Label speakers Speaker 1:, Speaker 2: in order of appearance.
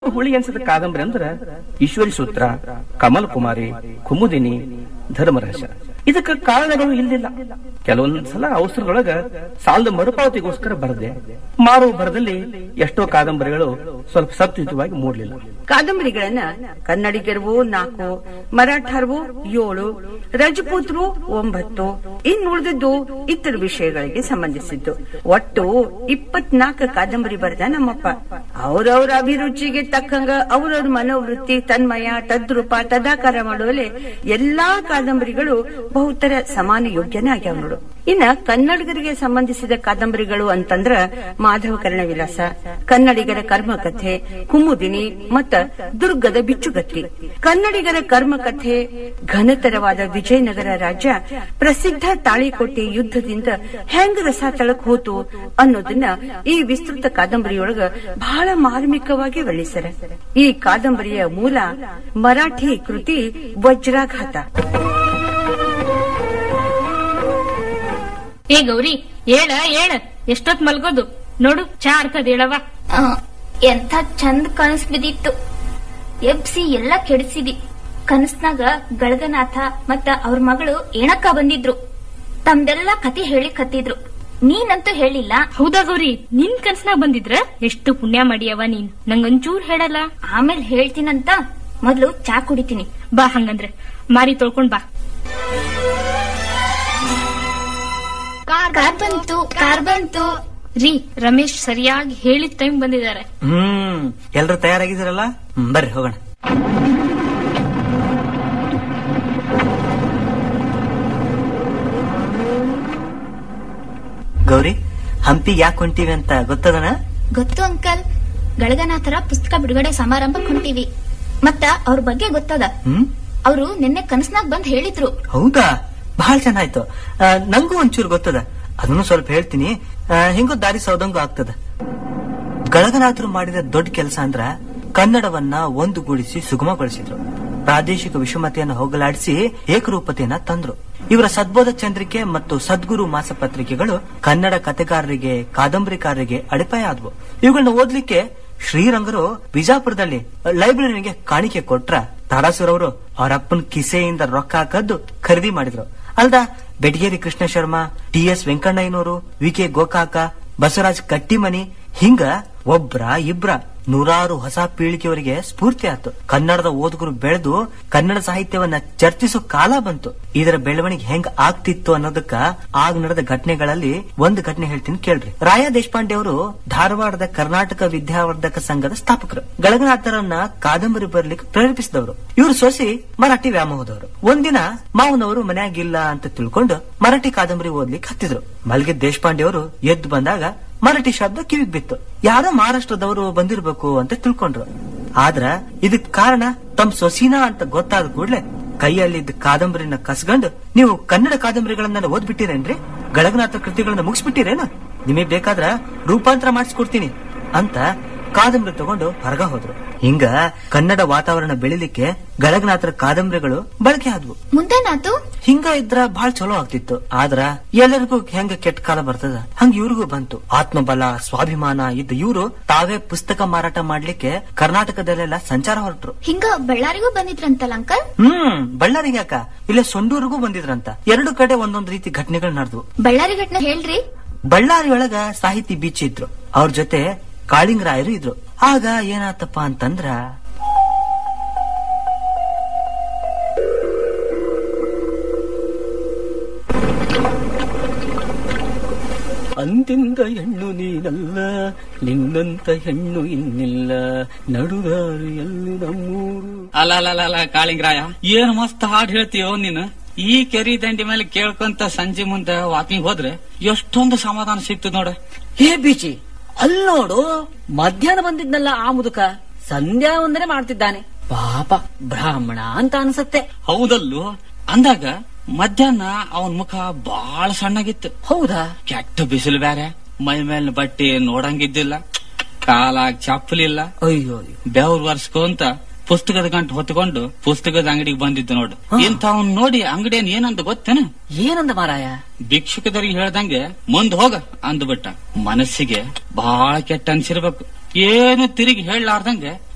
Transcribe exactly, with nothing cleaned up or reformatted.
Speaker 1: ಹುಳಿ ಅನ್ಸದ ಕಾದಂಬರಿ ಅಂದ್ರ ಈಶ್ವರಿ ಸೂತ್ರ, ಕಮಲ್ ಕುಮಾರಿ, ಕುಮುದಿನಿ, ಧರ್ಮರಹಸ್ಯ. ಇದಕ್ಕ ಕಾರಣಗಳು ಇಲ್ಲಿಲ್ಲ. ಕೆಲವೊಂದ್ಸಲ ಅವಸರದೊಳಗ ಸಾಲದ ಮರುಪಾವತಿಗೋಸ್ಕರ ಬರದೆ ಮಾರುವ ಭರದಲ್ಲಿ ಎಷ್ಟೋ ಕಾದಂಬರಿಗಳು ಸ್ವಲ್ಪ ಸತ್ಯುತವಾಗಿ ಮೂಡಲಿಲ್ಲ.
Speaker 2: ಕಾದಂಬರಿಗಳನ್ನ ಕನ್ನಡಿಗರು ನಾಲ್ಕು, ಮರಾಠರು ಏಳು, ರಜಪೂತರು ಒಂಬತ್ತು, ಇನ್ನುಳಿದದ್ದು ಇತರ ವಿಷಯಗಳಿಗೆ ಸಂಬಂಧಿಸಿದ್ದು. ಒಟ್ಟು ಇಪ್ಪತ್ನಾಲ್ಕು ಕಾದಂಬರಿ ಬರೆದ ನಮ್ಮಪ್ಪ. ಅವರವರ ಅಭಿರುಚಿಗೆ ತಕ್ಕಂಗ ಅವರವ್ರ ಮನೋವೃತ್ತಿ, ತನ್ಮಯ, ತದ್ರೂಪ, ತದಾಕಾರ ಮಾಡುವಲ್ಲಿ ಎಲ್ಲಾ ಕಾದಂಬರಿಗಳು ಬಹುತರ ಸಮಾನ ಯೋಗ್ಯನೇ ಆಗ್ಯಾವ ನೋಡು. ಇನ್ನ ಕನ್ನಡಿಗರಿಗೆ ಸಂಬಂಧಿಸಿದ ಕಾದಂಬರಿಗಳು ಅಂತಂದ್ರ ಮಾಧವ ಕರ್ಣವಿಲಾಸ, ಕನ್ನಡಿಗರ ಕರ್ಮಕಥೆ, ಕುಮುದಿನಿ ಮತ್ತ ದುರ್ಗದ ಬಿಚ್ಚುಗತ್ತಿ. ಕನ್ನಡಿಗರ ಕರ್ಮಕಥೆ ಘನತರವಾದ ವಿಜಯನಗರ ರಾಜ್ಯ ಪ್ರಸಿದ್ಧ ತಾಳಿಕೋಟೆ ಯುದ್ಧದಿಂದ ಹೆಂಗ ರಸಾತಳಕ್ ಹೋತು ಅನ್ನೋದನ್ನ ಈ ವಿಸ್ತೃತ ಕಾದಂಬರಿಯೊಳಗ ಬಹಳ ಮಾರ್ಮಿಕವಾಗಿ ವರ್ಣಿಸರ. ಈ ಕಾದಂಬರಿಯ ಮೂಲ ಮರಾಠಿ ಕೃತಿ ವಜ್ರಾಘಾತ.
Speaker 3: ಏ ಗೌರಿ, ಏಳ ಏಳ, ಎಷ್ಟೊತ್ ಮಲ್ಗೋದು ನೋಡು, ಚಾ ಅರ್ತದ ಹೇಳವ.
Speaker 4: ಎಂಥ ಚಂದ ಕನಸ್ ಬಿದ್ದಿತ್ತು, ಎಬ್ಸಿ ಎಲ್ಲ ಕೆಡಿಸಿದಿ. ಕನಸ್ನಾಗ ಗಳಗನಾಥ ಮತ್ತ ಅವ್ರ ಮಗಳು ಏನಕ್ಕ ಬಂದಿದ್ರು, ತಮ್ದೆಲ್ಲ ಕತಿ ಹೇಳಿ ಕತ್ತಿದ್ರು. ನೀನಂತೂ ಹೇಳಿಲ್ಲ.
Speaker 3: ಹೌದಾ ಗೌರಿ, ನಿನ್ ಕನ್ಸ್ನಾಗ ಬಂದಿದ್ರ ಎಷ್ಟು ಪುಣ್ಯ ಮಾಡಿಯವ ನೀನ್, ನಂಗೊಂಚೂರ್ ಹೇಳಲ್ಲ.
Speaker 4: ಆಮೇಲೆ ಹೇಳ್ತೀನಂತ ಮೊದ್ಲು ಚಾ ಕುಡಿತೀನಿ.
Speaker 3: ಬಾ ಹಂಗಂದ್ರೆ ಮಾರಿ ತೊಳ್ಕೊಂಡ್ ಬಾ.
Speaker 4: ಕಾರ್ ಬಂತು, ಕಾರ್ ಬಂತು
Speaker 3: ರೀ. ರಮೇಶ್ ಸರಿಯಾಗಿ ಹೇಳಿದ ಟೈಮ್ ಬಂದಿದ್ದಾರೆ.
Speaker 5: ಹ್ಮ್ ಎಲ್ರು ತಯಾರಾಗಿದ್ದೀರಲ್ಲ, ಬರ್ರಿ ಹೋಗೋಣ. ಗೌರಿ, ಹಂಪಿ ಯಾಕೆ ಹೊಂಟಿವಿ ಅಂತ ಗೊತ್ತದನ?
Speaker 4: ಗೊತ್ತು ಅಂಕಲ್, ಗಳಗನಾಥರ ಪುಸ್ತಕ ಬಿಡುಗಡೆ ಸಮಾರಂಭಕ್ಕೆ ಹೊಂಟಿವಿ. ಮತ್ತ ಅವ್ರ ಬಗ್ಗೆ ಗೊತ್ತದ.
Speaker 5: ಹ್ಮ್
Speaker 4: ಅವರು ನಿನ್ನೆ ಕನಸ್ನಾಗ್ ಬಂದ್ ಹೇಳಿದ್ರು.
Speaker 5: ಹೌದಾ, ಬಹಳ ಚೆನ್ನಾಯ್ತು. ನಂಗೂ ಒಂಚೂರು ಗೊತ್ತದ, ಅದನ್ನು ಸ್ವಲ್ಪ ಹೇಳ್ತೀನಿ. ಹೆಂಗೋ ದಾರಿ ಸೌದಂಗೂ ಆಗ್ತದ. ಗಳಗನಾಥರು ಮಾಡಿದ ದೊಡ್ಡ ಕೆಲಸ ಅಂದ್ರ ಕನ್ನಡವನ್ನ ಒಂದುಗೂಡಿಸಿ ಸುಗಮಗೊಳಿಸಿದ್ರು. ಪ್ರಾದೇಶಿಕ ವಿಷಮತೆಯನ್ನು ಹೋಗಲಾಡಿಸಿ ಏಕರೂಪತೆಯನ್ನ ತಂದ್ರು. ಇವರ ಸದ್ಬೋಧ ಚಂದ್ರಿಕೆ ಮತ್ತು ಸದ್ಗುರು ಮಾಸಪತ್ರಿಕೆಗಳು ಕನ್ನಡ ಕಥೆಗಾರರಿಗೆ, ಕಾದಂಬರಿಕಾರರಿಗೆ ಅಡಿಪಾಯ ಆದವು. ಇವುಗಳನ್ನ ಓದ್ಲಿಕ್ಕೆ ಶ್ರೀರಂಗರು ಬಿಜಾಪುರದಲ್ಲಿ ಲೈಬ್ರರಿಗೆ ಕಾಣಿಕೆ ಕೊಟ್ರ ತಾರಾಸುರವರು ಅವರ ಅಪ್ಪನ ಕಿಸೆಯಿಂದ ರೊಕ್ಕ ಹಾಕದ್ದು ಖರೀದಿ ಮಾಡಿದ್ರು. ಅಲ್ದ Betageri Krishna Sharma, T S ವೆಂಕಣ್ಣಯ್ಯನವರು, V K Gokak, Basavaraj Kattimani, ಹಿಂಗ ಒಬ್ರ ಇಬ್ರ ನೂರಾರು ಹೊಸ ಪೀಳಿಗೆಯವರಿಗೆ ಸ್ಫೂರ್ತಿ ಆಯ್ತು. ಕನ್ನಡದ ಓದುಗರು ಬೆಳೆದು ಕನ್ನಡ ಸಾಹಿತ್ಯವನ್ನ ಚರ್ಚಿಸೋ ಕಾಲ ಬಂತು. ಇದರ ಬೆಳವಣಿಗೆ ಹೆಂಗ್ ಆಗ್ತಿತ್ತು ಅನ್ನೋದಕ್ಕ ಆಗ ನಡೆದ ಘಟನೆಗಳಲ್ಲಿ ಒಂದು ಘಟನೆ ಹೇಳ್ತೀನಿ ಕೇಳ್ರಿ. ರಾಯ ದೇಶಪಾಂಡೆ ಅವರು ಧಾರವಾಡದ ಕರ್ನಾಟಕ ವಿದ್ಯಾವರ್ಧಕ ಸಂಘದ ಸ್ಥಾಪಕರು. ಗಳಗನಾಥರನ್ನ ಕಾದಂಬರಿ ಬರ್ಲಿಕ್ಕೆ ಪ್ರೇರೇಪಿಸಿದವರು. ಇವರು ಸೊಸಿ ಮರಾಠಿ ವ್ಯಾಮೋಹದವರು. ಒಂದಿನ ಮಾವನವರು ಮನ್ಯಾಗಿಲ್ಲ ಅಂತ ತಿಳ್ಕೊಂಡು ಮರಾಠಿ ಕಾದಂಬರಿ ಓದ್ಲಿಕ್ಕೆ ಹತ್ತಿದ್ರು. ಮಲ್ಗೆ ದೇಶಪಾಂಡೆ ಅವರು ಎದ್ದು ಬಂದಾಗ ಮರಾಠಿ ಶಬ್ದ ಕಿವಿಗ್ ಬಿತ್ತು. ಯಾರೋ ಮಹಾರಾಷ್ಟ್ರದವರು ಬಂದಿರ್ಬೇಕು ಅಂತ ತಿಳ್ಕೊಂಡ್ರು. ಆದ್ರ ಇದಕ್ ಕಾರಣ ತಮ್ಮ ಸೊಸೀನಾ ಅಂತ ಗೊತ್ತಾದ ಕೂಡ್ಲೆ ಕೈಯಲ್ಲಿದ್ದ ಕಾದಂಬರಿನ ಕಸ್ಕೊಂಡು, ನೀವು ಕನ್ನಡ ಕಾದಂಬರಿಗಳನ್ನ ಓದ್ಬಿಟ್ಟಿರೇನ್ರಿ, ಗಳಗನಾಥ ಕೃತಿಗಳನ್ನ ಮುಗಿಸ್ಬಿಟ್ಟಿರೇನು, ನಿಮಗೆ ಬೇಕಾದ್ರ ರೂಪಾಂತರ ಮಾಡಿಸ್ಕೊಡ್ತೀನಿ ಅಂತ ಕಾದಂಬರಿ ತಗೊಂಡು ಹೊರಗ ಹೋದ್ರು. ಹಿಂಗ ಕನ್ನಡ ವಾತಾವರಣ ಬೆಳಿಲಿಕ್ಕೆ ಗಳಗನಾಥರ ಕಾದಂಬರಿಗಳು ಬಳಕೆ ಆದ್ವು.
Speaker 4: ಮುಂದೇನಾತು?
Speaker 5: ಹಿಂಗ ಇದ್ರ ಬಹಳ ಚಲೋ ಆಗ್ತಿತ್ತು. ಆದ್ರ ಎಲ್ಲರಿಗೂ ಹೆಂಗ ಕೆಟ್ಟ ಕಾಲ ಬರ್ತದ, ಹಂಗ ಇವ್ರಿಗೂ ಬಂತು. ಆತ್ಮಬಲ, ಸ್ವಾಭಿಮಾನ ಇದ್ದ ಇವ್ರು ತಾವೇ ಪುಸ್ತಕ ಮಾರಾಟ ಮಾಡ್ಲಿಕ್ಕೆ ಕರ್ನಾಟಕದಲ್ಲೆಲ್ಲ ಸಂಚಾರ ಹೊರಟ್ರು.
Speaker 4: ಹಿಂಗ ಬಳ್ಳಾರಿಗೂ ಬಂದಿದ್ರಂತಲ್ಲ ಅಂಕಲ್?
Speaker 5: ಹ್ಮ್ ಬಳ್ಳಾರಿಗೆ ಯಾಕ, ಇಲ್ಲೇ ಸೊಂಡೂರಿಗೂ ಬಂದಿದ್ರಂತ. ಎರಡು ಕಡೆ ಒಂದೊಂದ್ ರೀತಿ ಘಟನೆಗಳು ನಡೆದ್ವು.
Speaker 4: ಬಳ್ಳಾರಿ ಘಟನೆ ಹೇಳ್ರಿ.
Speaker 5: ಬಳ್ಳಾರಿ ಒಳಗ ಸಾಹಿತಿ ಬೀಚ್ ಇದ್ರು, ಅವ್ರ ಜೊತೆ ಕಾಳಿಂಗರಾಯರು ಇದ್ರು. ಆಗ ಏನಾತಪ್ಪ ಅಂತಂದ್ರ,
Speaker 1: ಅಂತಿಂದ ಹೆಣ್ಣು ನೀನಲ್ಲ, ನಿನ್ನಂತ ಹೆಣ್ಣು ಇನ್ನಿಲ್ಲ, ನಡುದಾರಿಯಲ್ಲಿ ನಮ್ಮೂರು.
Speaker 6: ಅಲ್ಲ ಅಲ್ಲ ಅಲ್ಲ ಕಾಳಿಂಗರಾಯ, ಏನ್ ಮಸ್ತ್ ಹಾಡ್ ಹೇಳ್ತೀವೋ ನೀನು. ಈ ಕೆರಿ ದಂಡಿ ಮೇಲೆ ಕೇಳ್ಕೊಂತ ಸಂಜೆ ಮುಂದೆ ವಾಕಿಂಗ್ ಹೋದ್ರೆ ಎಷ್ಟೊಂದು ಸಮಾಧಾನ ಸಿಗ್ತದ ನೋಡ.
Speaker 7: ಹೇ ಬೀಚಿ, ಅಲ್ಲಿ ನೋಡು, ಮಧ್ಯಾಹ್ನ ಬಂದಿದ್ನಲ್ಲ ಆ ಮುದುಕ ಸಂಧ್ಯಾ ವಂದನೆ ಮಾಡ್ತಿದ್ದಾನೆ. ಪಾಪ ಬ್ರಾಹ್ಮಣ ಅಂತ ಅನ್ಸತ್ತೆ.
Speaker 6: ಹೌದಲ್ಲೂ, ಅಂದಾಗ ಮಧ್ಯಾಹ್ನ ಅವನ್ ಮುಖ ಬಾಳ ಸಣ್ಣಗಿತ್ತು.
Speaker 7: ಹೌದಾ?
Speaker 6: ಕೆಟ್ಟ ಬಿಸಿಲು ಬೇರೆ, ಮೈ ಮೇಲಿನ ಬಟ್ಟೆ ನೋಡಂಗಿದ್ದಿಲ್ಲ, ಕಾಲಾಗ ಚಪ್ಪಲಿಲ್ಲ.
Speaker 5: ಅಯ್ಯೋ,
Speaker 6: ಬೆವ್ರು ವರ್ಷಕೊಂತ ಪುಸ್ತಕದ ಗಂಟು ಹೊತ್ಕೊಂಡು ಪುಸ್ತಕದ ಅಂಗಡಿಗೆ ಬಂದಿದ್ದು ನೋಡು. ಇಂಥವನ್ ನೋಡಿ ಅಂಗಡಿಯನ್ ಏನಂತ ಗೊತ್ತೇನ?
Speaker 7: ಏನಂದ ಮಾರಾಯ?
Speaker 6: ಭಿಕ್ಷುಕದರಿಗೆ ಹೇಳ್ದಂಗೆ ಮುಂದ್ ಹೋಗ ಅಂದ್ಬಿಟ್ಟ. ಮನಸ್ಸಿಗೆ ಬಹಳ ಕೆಟ್ಟ ಅನ್ಸಿರ್ಬೇಕು. ಏನು ತಿರುಗಿ ಹೇಳಲಾರ್ದಂಗೆ